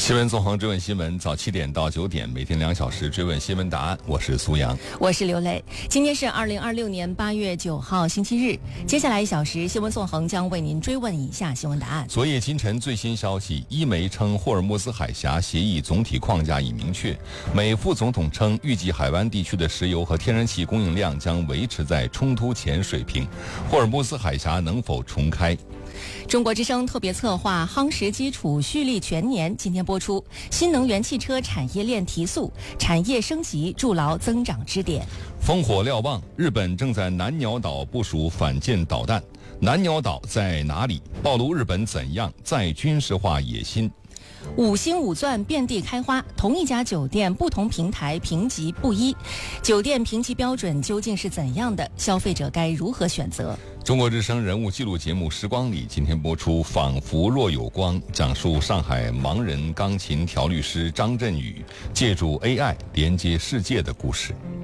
新闻纵横追问新闻，早7点到9点，每天2小时追问新闻答案。我是苏阳， 我是刘磊。今天是2026年8月9号星期日，接下来1小时，新闻纵横将为您追问以下新闻答案。 昨夜今晨最新消息，伊媒称霍尔木兹海峡协议总体框架已明确，美副总统称预计海湾地区的石油和天然气供应量将维持在冲突前水平，霍尔木兹海峡能否重开？ 中国之声特别策划夯实基础蓄力全年今天播出，新能源汽车产业链提速，产业升级筑牢增长支点。 烽火瞭望，日本正在南鸟岛部署反舰导弹，南鸟岛在哪里？暴露日本怎样再军事化野心。 5星5钻遍地开花，同一家酒店不同平台评级不一，酒店评级标准究竟是怎样的？消费者该如何选择？ 中国之声人物纪录节目《时光里》今天播出，仿佛若有光，讲述上海盲人钢琴调律师张振宇借助 AI 连接世界的故事。